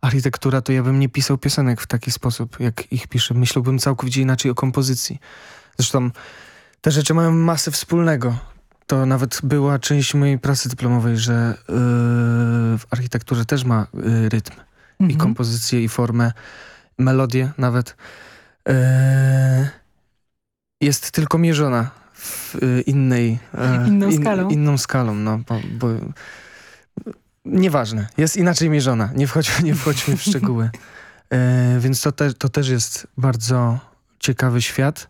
architektura, to ja bym nie pisał piosenek w taki sposób, jak ich piszę. Myślałbym całkowicie inaczej o kompozycji. Zresztą te rzeczy mają masę wspólnego. To nawet była część mojej pracy dyplomowej, że w architekturze też ma rytm i kompozycję, i formę, melodię nawet. Jest tylko mierzona w inną skalą, no, bo nieważne, jest inaczej mierzona, nie wchodźmy w szczegóły. Więc to też jest bardzo ciekawy świat.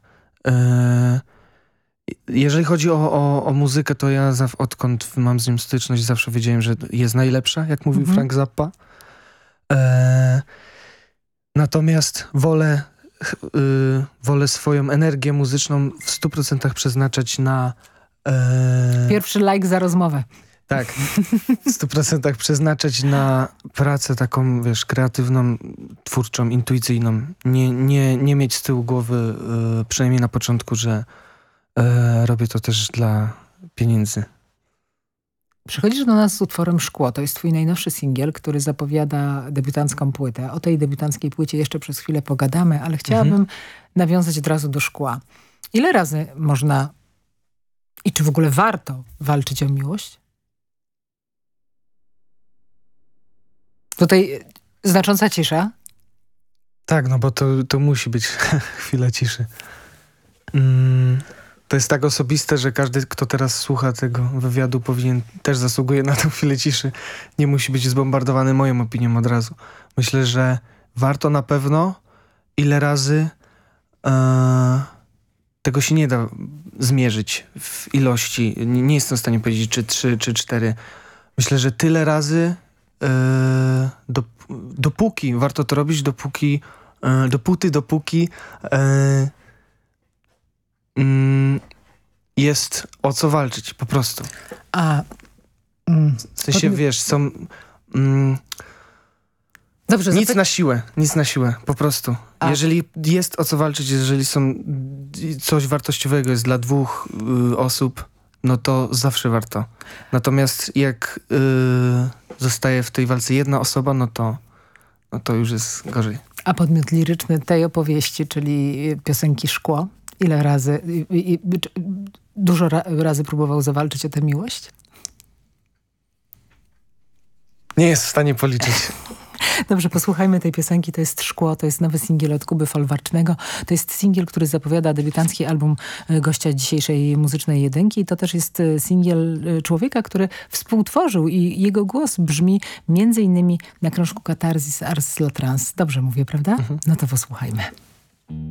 Jeżeli chodzi o muzykę, to ja odkąd mam z nią styczność, zawsze wiedziałem, że jest najlepsza, jak mówił Frank Zappa. Natomiast wolę swoją energię muzyczną w 100% przeznaczać na... Pierwszy like za rozmowę. Tak, w 100% przeznaczać na pracę taką, wiesz, kreatywną, twórczą, intuicyjną. Nie mieć z tyłu głowy, przynajmniej na początku, że robię to też dla pieniędzy. Przychodzisz do nas z utworem Szkło. To jest twój najnowszy singiel, który zapowiada debiutancką płytę. O tej debiutanckiej płycie jeszcze przez chwilę pogadamy, ale chciałabym nawiązać od razu do Szkła. Ile razy można i czy w ogóle warto walczyć o miłość? Tutaj znacząca cisza. Tak, no bo to musi być chwila ciszy. To jest tak osobiste, że każdy, kto teraz słucha tego wywiadu, też zasługuje na tę chwilę ciszy. Nie musi być zbombardowany moją opinią od razu. Myślę, że warto na pewno. Ile razy tego się nie da zmierzyć w ilości. Nie jestem w stanie powiedzieć, czy 3, czy 4. Myślę, że tyle razy dopóki warto to robić, dopóki jest o co walczyć, po prostu. W sensie, wiesz, są... Dobrze, nic na siłę, po prostu. Jeżeli jest o co walczyć, jeżeli coś wartościowego jest dla 2 osób, no to zawsze warto. Natomiast jak zostaje w tej walce jedna osoba, no to już jest gorzej. A podmiot liryczny tej opowieści, czyli piosenki Szkło, ile razy, dużo razy próbował zawalczyć o tę miłość? Nie jest w stanie policzyć. Dobrze, posłuchajmy tej piosenki. To jest Szkło, to jest nowy singiel od Kuby Folwarcznego. To jest singiel, który zapowiada debiutancki album gościa dzisiejszej Muzycznej Jedynki. To też jest singiel człowieka, który współtworzył i jego głos brzmi między innymi na krążku Katarzys Ars La Trans. Dobrze mówię, prawda? No to posłuchajmy.